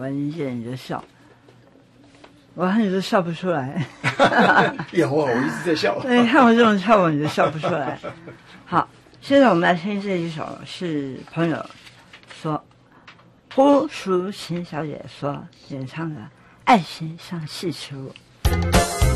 闻见你的笑。我看你都笑不出来。 有啊，我一直在笑。 对，看我这种笑，你就笑不出来。好，现在我们来听这一首，是朋友说，胡淑琴小姐所演唱的《爱情像气球》。